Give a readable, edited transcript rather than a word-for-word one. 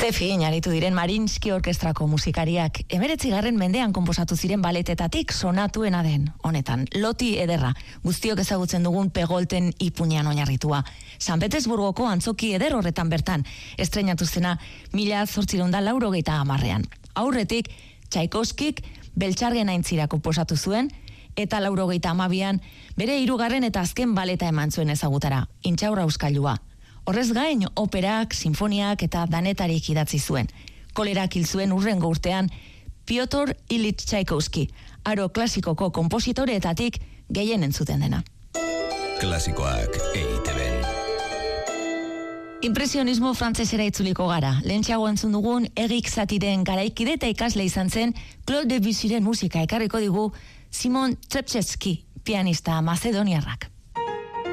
Ze fin aritu diren Mariinsky Orkestrako musikariak 19. mendean konposatu ziren baletetatik sonatuena den honetan. Loti ederra, guztiok ezagutzen dugun Pegolten ipuinean oinarritua. San Petersburgoko antzoki eder horretan bertan, estreinatu zena 1890ean. Aurretik, Tchaikovskik Beltxargen aintzira konposatu zuen, eta 1982an bere 3. eta azken baleta eman zuen ezagutara, Intxaur Auskailua. Horrez gain, operak, sinfoniak eta danetarik idatzi zuen. Kolerak hil zuen hurrengo urtean Piotr Ilyich Tchaikovsky, aro klasikoko konpositoreetatik gehien entzuten dena. Klasikoak EITB-n. Impresionismo frantsesera itzuliko gara. Lehentxeago entzun dugun Erik Satie'ren garaikide eta ikasle izan zen Claude Debussyren musika ekarriko digu Simon Trepczewski, pianista macedoniarrak.